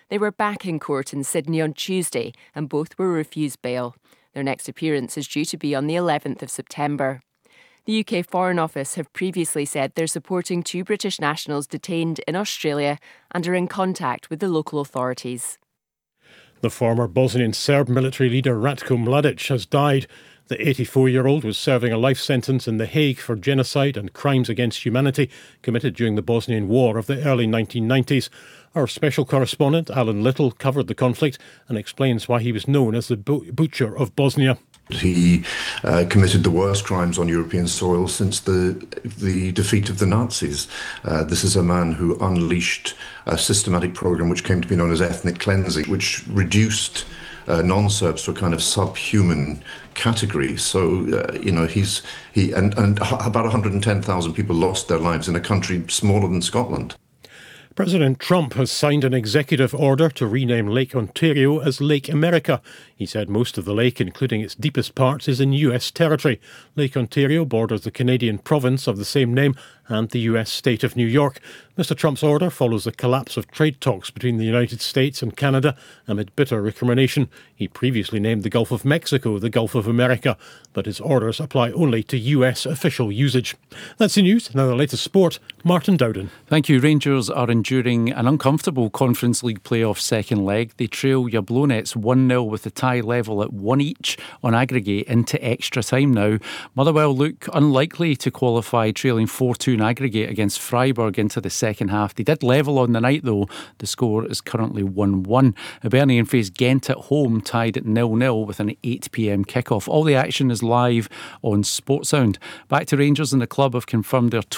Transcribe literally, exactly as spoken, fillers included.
They were back in court in Sydney on Tuesday and both were refused bail. Their next appearance is due to be on the eleventh of September. The U K Foreign Office have previously said they're supporting two British nationals detained in Australia and are in contact with the local authorities. The former Bosnian Serb military leader Ratko Mladic has died. The eighty-four-year-old was serving a life sentence in The Hague for genocide and crimes against humanity committed during the Bosnian War of the early nineteen nineties. Our special correspondent, Alan Little, covered the conflict and explains why he was known as the Butcher of Bosnia. He uh, committed the worst crimes on European soil since the the defeat of the Nazis. Uh, this is a man who unleashed a systematic program which came to be known as ethnic cleansing, which reduced uh, non-Serbs to a kind of subhuman category. So, uh, you know, he's he and, and about one hundred ten thousand people lost their lives in a country smaller than Scotland. President Trump has signed an executive order to rename Lake Ontario as Lake America. He said most of the lake, including its deepest parts, is in U S territory. Lake Ontario borders the Canadian province of the same name and the U S state of New York. Mister Trump's order follows the collapse of trade talks between the United States and Canada amid bitter recrimination. He previously named the Gulf of Mexico the Gulf of America, but his orders apply only to U S official usage. That's the news. Now the latest sport. Martin Dowden. Thank you. Rangers are enduring an uncomfortable Conference League playoff second leg. They trail Jablonec one nil with the tie level at one each on aggregate into extra time now. Motherwell look unlikely to qualify, trailing four two in aggregate against Freiburg into the second half. They did level on the night though. The score is currently one one. Hibernian face Ghent at home tied at nil nil with an eight p.m. kickoff. All the action is live on Sportsound. Back to Rangers, and the club have confirmed their